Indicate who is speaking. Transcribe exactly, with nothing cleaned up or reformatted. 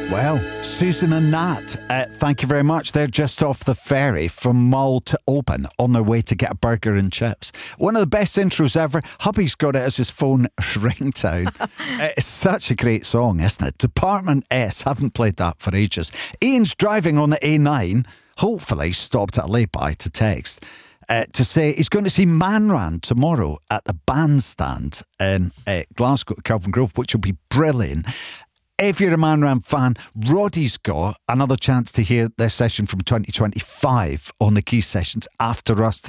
Speaker 1: Well, Susan and Nat, uh, thank you very much. They're just off the ferry from Mull to Oban on their way to get a burger and chips. One of the best intros ever. Hubby's got it as his phone ringtone. uh, it's such a great song, isn't it? Department S, haven't played that for ages. Ian's driving on the A nine, hopefully stopped at a lay-by to text. Uh, to say he's going to see Manran tomorrow at the bandstand in uh, Glasgow, Kelvin Grove, which will be brilliant. If you're a Manran fan, Roddy's got another chance to hear their session from twenty twenty-five on the Key Sessions after us.